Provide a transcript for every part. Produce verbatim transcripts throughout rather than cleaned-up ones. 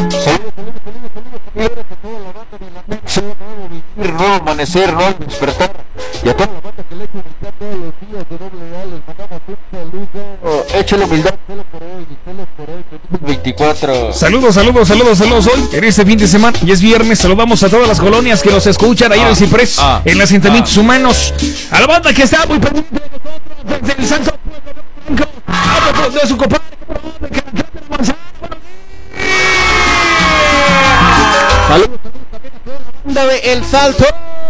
Nuevo amanecer, nuevo despertar. Y a toda la banda que le echa humildad todos los días de doble A, les mandamos un saludo. Échale humildad solo por hoy, solo por hoy, veinticuatro. Saludos, saludos, saludos, saludos hoy, en este fin de semana, y es viernes, saludamos a todas las colonias que nos escuchan ahí ah, en el Ciprés, ah, en los asentamientos ah. humanos, a la banda que está muy pendiente de nosotros, desde el Santo Blanco, de su compadre, saludos también a toda la banda de El Salto,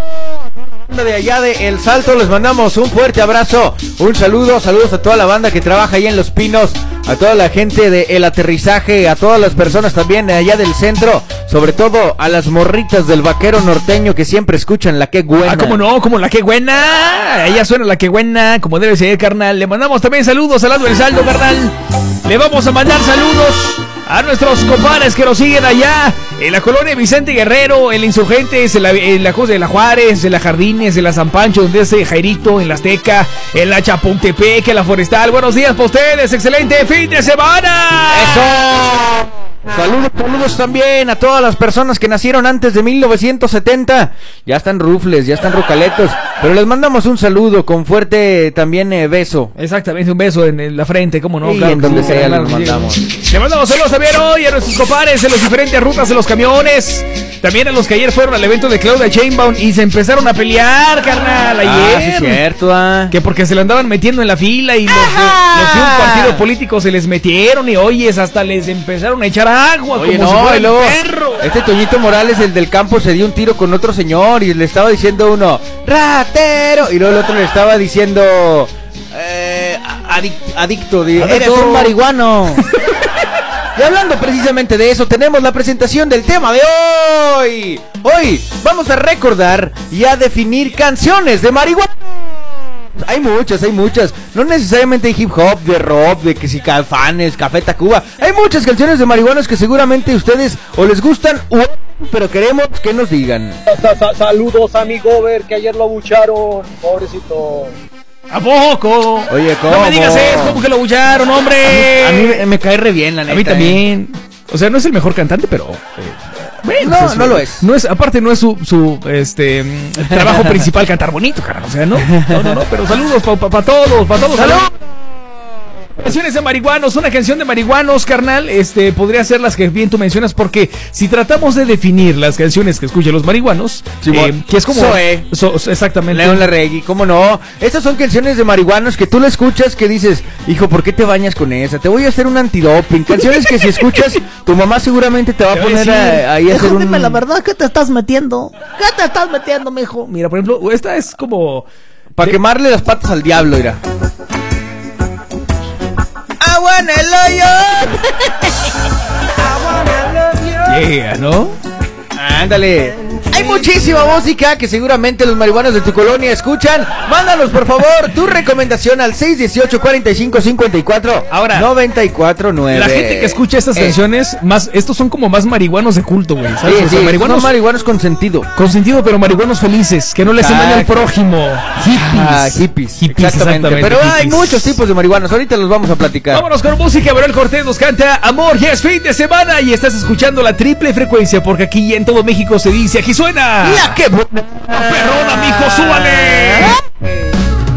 de allá de El Salto, les mandamos un fuerte abrazo, un saludo, saludos a toda la banda que trabaja ahí en Los Pinos, a toda la gente de El Aterrizaje, a todas las personas también allá del centro, sobre todo a las morritas del Vaquero Norteño que siempre escuchan La Que Buena. Ah, cómo no, como La Que Buena, ella suena La Que Buena, como debe ser, carnal. Le mandamos también saludos a Lado del Saldo, carnal. Le vamos a mandar saludos a nuestros compadres que nos siguen allá en la colonia Vicente Guerrero, en la Insurgentes, en la, en la cosa de la Juárez, en la Jardines, en la San Pancho, donde es Jairito, en la Azteca, en la Chapultepec, en la Forestal. Buenos días para ustedes, excelente fin de semana. ¡Eso! Saludos, saludos también a todas las personas que nacieron antes de mil novecientos setenta. Ya están rufles, ya están rocaletos, pero les mandamos un saludo con fuerte también eh, beso. Exactamente, un beso en, en la frente, ¿cómo no? Y claro, en donde sí, sea claro, les mandamos. Le mandamos saludos también hoy a nuestros compadres en las diferentes rutas de los camiones. También a los que ayer fueron al evento de Claudia Sheinbaum y se empezaron a pelear, carnal, ayer. Ah, sí es cierto, ah. Que porque se le andaban metiendo en la fila y los, los de un partido político se les metieron y oyes, hasta les empezaron a echar agua. Oye, como no, si fuera y luego, perro. Este Toñito Morales, el del campo, se dio un tiro con otro señor y le estaba diciendo uno, ratero, y luego el otro le estaba diciendo, eh, adic- adicto, de, eres un marihuano. Y hablando precisamente de eso, tenemos la presentación del tema de hoy. Hoy vamos a recordar y a definir canciones de marihuana. Hay muchas, hay muchas. No necesariamente hay hip hop, de rock, de que si Caifanes, Café Tacuba. Hay muchas canciones de marihuanos que seguramente ustedes o les gustan o pero queremos que nos digan. Saludos a mi gober que ayer lo abucharon, pobrecito. ¿A poco? Oye, ¿cómo? No me digas eso, como que lo bullaron, hombre. A mí, a mí me cae re bien, la neta. A mí también. O sea, no es el mejor cantante, pero... Eh, bueno, no, pues, no lo es. No es. Aparte no es su, su este trabajo principal cantar bonito, carajo. O sea, ¿no? No, no, no, pero saludos para pa, pa todos, para todos. ¡Salud! Canciones de marihuanos, una canción de marihuanos, carnal, este, podría ser las que bien tú mencionas, porque si tratamos de definir las canciones que escuchan los marihuanos, sí, eh, que es como... Zoé. So, exactamente. León Larregui, ¿cómo no? Estas son canciones de marihuanos que tú la escuchas que dices, hijo, ¿por qué te bañas con esa? Te voy a hacer un antidoping. Canciones que si escuchas, tu mamá seguramente te va a poner a, ahí a hacer un... Dime la verdad, ¿qué te estás metiendo? ¿Qué te estás metiendo, mijo? Mira, por ejemplo, esta es como... Para quemarle las patas al diablo, mira. I wanna love you. Yeah, ¿no? Ándale. Hay muchísima música que seguramente los marihuanos de tu colonia escuchan. Mándanos por favor tu recomendación al seis dieciocho, cuarenta y cinco, cincuenta y cuatro, ahora, noventa y cuatro nueve. La gente que escucha estas eh. canciones, más, estos son como más marihuanos de culto, güey. ¿Sabes? Sí, o sea, sí, marihuanos, son marihuanos con sentido. Con sentido, pero marihuanos felices, que no les hacen daño al prójimo. Hippies. Ah, hippies. hippies exactamente. exactamente. Pero hippies. hay muchos tipos de marihuanos. Ahorita los vamos a platicar. Vámonos con música. Manuel Cortés nos canta Amor, ya es fin de semana y estás escuchando la triple frecuencia, porque aquí en todo México se dice, aquí suena. ¡La que buena! ¡Perrona, mijo, súbale!